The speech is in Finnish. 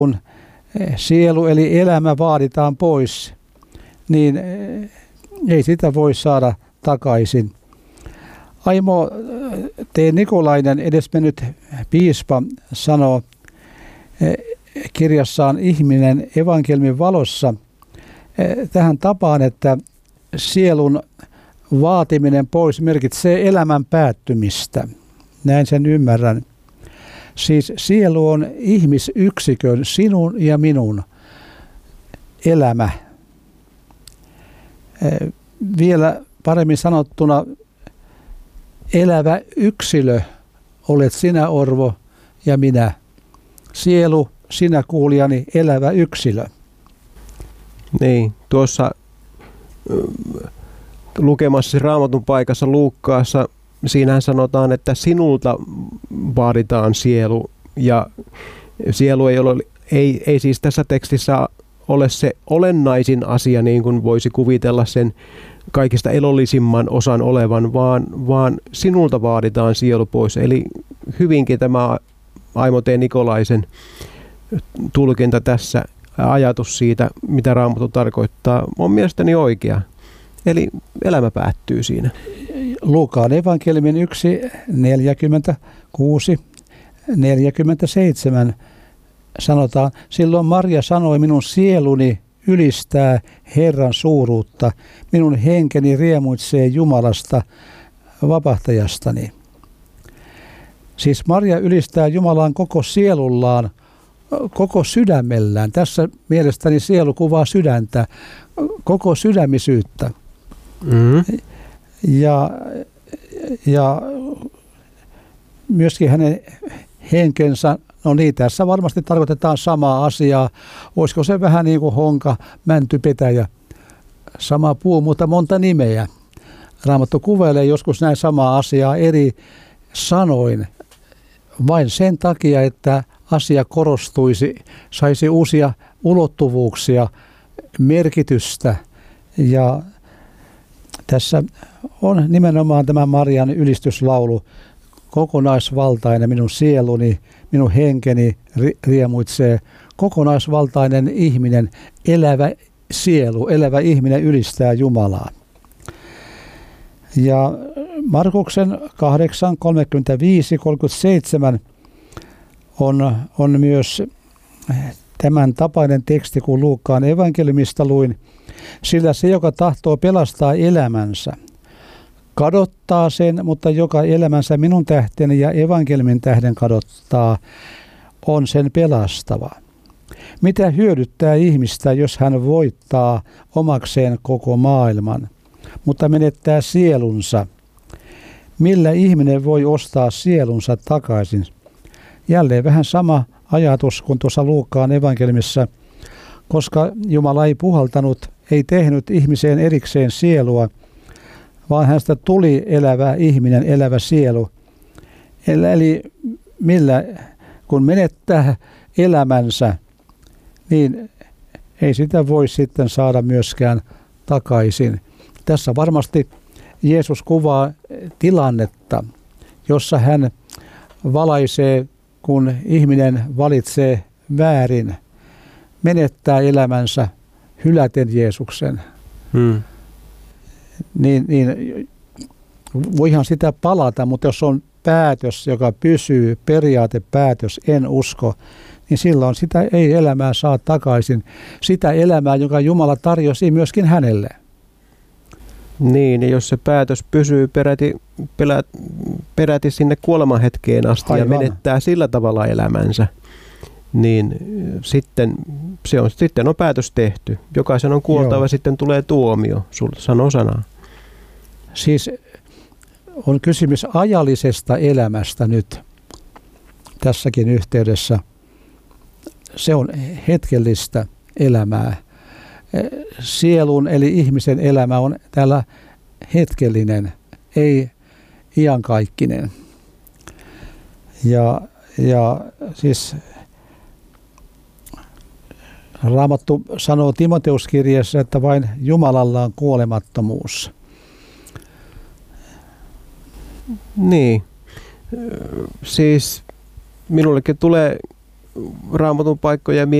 kun sielu eli elämä vaaditaan pois, niin ei sitä voi saada takaisin. Aimo T. Nikolainen, edesmennyt piispa, sanoo kirjassaan Ihminen evankeliumin valossa tähän tapaan, että sielun vaatiminen pois merkitsee elämän päättymistä. Näin sen ymmärrän. Siis sielu on ihmisyksikön, sinun ja minun elämä. Vielä paremmin sanottuna, elävä yksilö olet sinä, Orvo, ja minä. Sielu, sinä kuulijani, elävä yksilö. Niin, tuossa lukemassa Raamatun paikassa Luukkaassa, siinähän sanotaan, että sinulta vaaditaan sielu, ja sielu ei siis tässä tekstissä ole se olennaisin asia, niin kuin voisi kuvitella sen kaikista elollisimman osan olevan, vaan sinulta vaaditaan sielu pois. Eli hyvinkin tämä Aimo T. Nikolaisen tulkinta tässä, ajatus siitä, mitä Raamattu tarkoittaa, on mielestäni oikea. Eli elämä päättyy siinä. Luukaan evankeliumin 1, 46, 47 sanotaan, silloin Maria sanoi, minun sieluni ylistää Herran suuruutta, minun henkeni riemuitsee Jumalasta, vapahtajastani. Siis Maria ylistää Jumalaan koko sielullaan, koko sydämellään. Tässä mielestäni sielu kuvaa sydäntä, koko sydämisyyttä. Ja myöskin hänen henkensä, no niin, tässä varmasti tarkoitetaan samaa asiaa. Olisiko se vähän niin kuin honka, mänty, petäjä, sama puu, mutta monta nimeä. Raamattu kuvailee joskus näin samaa asiaa eri sanoin, vain sen takia, että asia korostuisi, saisi uusia ulottuvuuksia, merkitystä. Ja tässä on nimenomaan tämä Marian ylistyslaulu, kokonaisvaltainen minun sieluni, minun henkeni riemuitsee, kokonaisvaltainen ihminen, elävä sielu, elävä ihminen ylistää Jumalaa. Ja Markuksen 8, 35, 37 on myös tämän tapainen teksti, kun Luukkaan evankeliumista luin. Sillä se, joka tahtoo pelastaa elämänsä, kadottaa sen, mutta joka elämänsä minun tähteni ja evankeliumin tähden kadottaa, on sen pelastava. Mitä hyödyttää ihmistä, jos hän voittaa omakseen koko maailman, mutta menettää sielunsa? Millä ihminen voi ostaa sielunsa takaisin? Jälleen vähän sama ajatus kuin tuossa Luukkaan evankeliumissa, koska Jumala ei puhaltanut, ei tehnyt ihmiseen erikseen sielua, vaan hänestä tuli elävä ihminen, elävä sielu. Eli millä, kun menettää elämänsä, niin ei sitä voi sitten saada myöskään takaisin. Tässä varmasti Jeesus kuvaa tilannetta, jossa hän valaisee, kun ihminen valitsee väärin, menettää elämänsä hyläten Jeesuksen. Niin voihan sitä palata, mutta jos on päätös, joka pysyy, periaatepäätös, en usko, niin silloin sitä ei elämää saa takaisin. Sitä elämää, joka Jumala tarjosi myöskin hänelle. Niin, ja jos se päätös pysyy peräti sinne kuolemanhetkeen asti ja menettää sillä tavalla elämänsä, niin sitten on päätös tehty. Jokaisen on kuoltava, sitten tulee tuomio, sanoo sanaa. Siis on kysymys ajallisesta elämästä nyt tässäkin yhteydessä. Se on hetkellistä elämää. Sielun eli ihmisen elämä on täällä hetkellinen, ei iankaikkinen. Ja siis Raamattu sanoo Timoteuskirjeessä, että vain Jumalalla on kuolemattomuus. Niin, siis minullekin tulee Raamatun paikkoja